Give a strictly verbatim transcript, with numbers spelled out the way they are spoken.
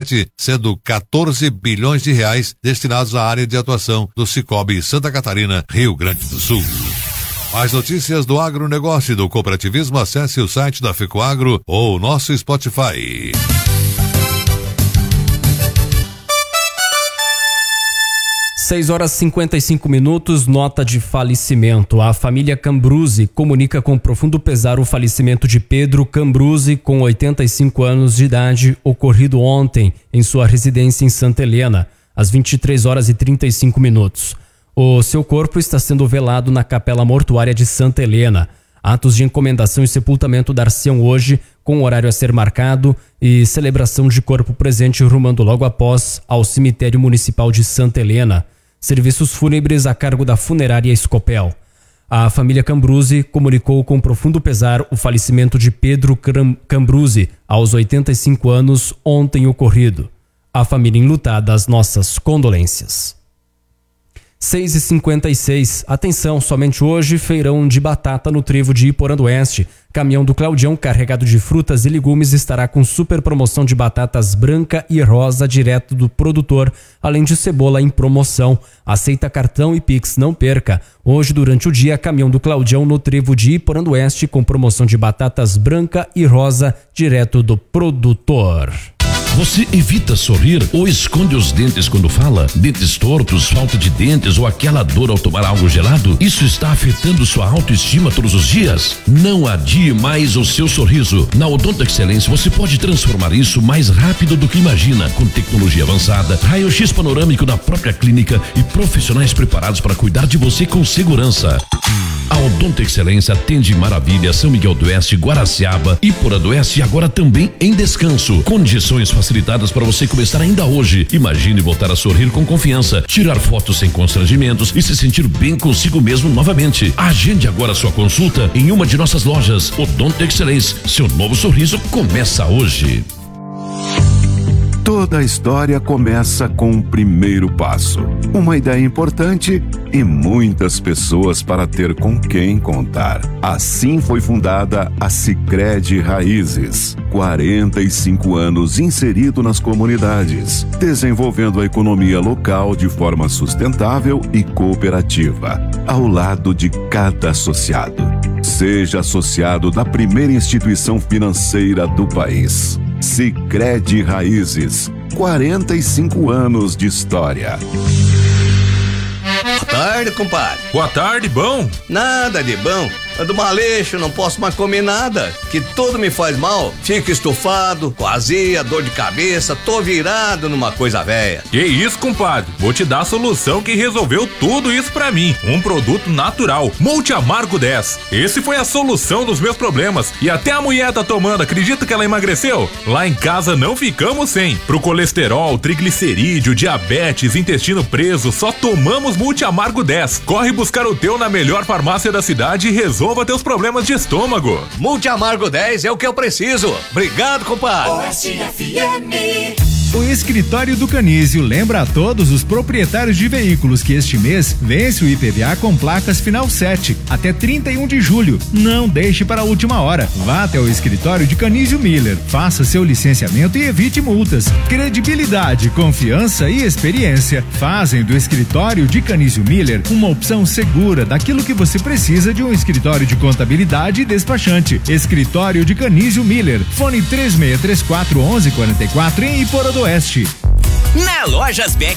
sete, sendo quatorze bilhões de reais destinados à área de atuação do Cicobi Santa Catarina, Rio Grande do Sul. Mais notícias do agronegócio e do cooperativismo, acesse o site da FECOAGRO ou o nosso Spotify. seis horas e cinquenta e cinco minutos, nota de falecimento. A família Cambruzzi comunica com profundo pesar o falecimento de Pedro Cambruzzi, com oitenta e cinco anos de idade, ocorrido ontem em sua residência em Santa Helena, às vinte e três horas e trinta e cinco minutos. O seu corpo está sendo velado na Capela Mortuária de Santa Helena. Atos de encomendação e sepultamento dar-se-ão hoje, com horário a ser marcado, e celebração de corpo presente rumando logo após ao cemitério municipal de Santa Helena. Serviços fúnebres a cargo da funerária Escopel. A família Cambruzzi comunicou com profundo pesar o falecimento de Pedro Cambruzzi, aos oitenta e cinco anos, ontem ocorrido. A família enlutada, as nossas condolências. seis e cinquenta e seis. Atenção, somente hoje, feirão de batata no trevo de Iporã do Oeste. Caminhão do Claudião carregado de frutas e legumes estará com super promoção de batatas branca e rosa direto do produtor, além de cebola em promoção. Aceita cartão e Pix, não perca. Hoje, durante o dia, caminhão do Claudião no trevo de Iporã do Oeste com promoção de batatas branca e rosa direto do produtor. Você evita sorrir ou esconde os dentes quando fala? Dentes tortos, falta de dentes ou aquela dor ao tomar algo gelado? Isso está afetando sua autoestima todos os dias? Não adie mais o seu sorriso. Na Odonto Excelência você pode transformar isso mais rápido do que imagina, com tecnologia avançada, raio-x panorâmico na própria clínica e profissionais preparados para cuidar de você com segurança. A Odonto Excelência atende Maravilha, São Miguel do Oeste, Guaraciaba, Iporã do Oeste e agora também em Descanso. Condições facilitadas para você começar ainda hoje. Imagine voltar a sorrir com confiança, tirar fotos sem constrangimentos e se sentir bem consigo mesmo novamente. Agende agora sua consulta em uma de nossas lojas. Odonto Excelência, seu novo sorriso começa hoje. Toda a história começa com o primeiro passo, uma ideia importante e muitas pessoas para ter com quem contar. Assim foi fundada a Sicredi Raízes. quarenta e cinco anos inserido nas comunidades, desenvolvendo a economia local de forma sustentável e cooperativa, ao lado de cada associado. Seja associado da primeira instituição financeira do país. Sicredi Raízes, quarenta e cinco anos de história. Boa tarde, compadre. Boa tarde, bom? Nada de bom. Ando maleixo, não posso mais comer nada, que tudo me faz mal. Fico estufado, com azia, dor de cabeça, tô virado numa coisa velha. Que isso, compadre? Vou te dar a solução que resolveu tudo isso pra mim. Um produto natural, Multi Amargo dez. Esse foi a solução dos meus problemas. E até a mulher tá tomando, acredita que ela emagreceu? Lá em casa não ficamos sem. Pro colesterol, triglicerídeo, diabetes, intestino preso, só tomamos Multi Amargo dez. Corre buscar o teu na melhor farmácia da cidade e resolva teus problemas de estômago. Multi Amargo dez é o que eu preciso. Obrigado, compadre. Oeste F M. O Escritório do Canizio lembra a todos os proprietários de veículos que este mês vence o I P V A com placas final sete, até trinta e um de julho. Não deixe para a última hora. Vá até o Escritório de Canizio Miller, faça seu licenciamento e evite multas. Credibilidade, confiança e experiência fazem do Escritório de Canizio Miller uma opção segura daquilo que você precisa de um escritório de contabilidade e despachante. Escritório de Canizio Miller, fone três seis três quatro um um quatro quatro em Iporã do Oeste. Na Lojas Beck